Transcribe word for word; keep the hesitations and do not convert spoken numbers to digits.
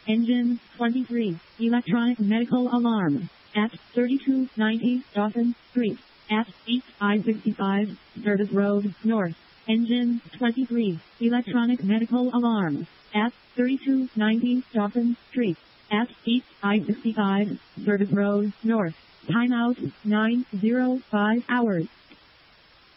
Engine twenty-three. Electronic medical alarm. At thirty-two ninety Dawson Street. At East I sixty-five, Service Road, North. Engine twenty-three. Electronic medical alarm. At thirty-two ninety Dawson Street. At East I sixty-five, Service Road, North. Timeout nine oh five hours.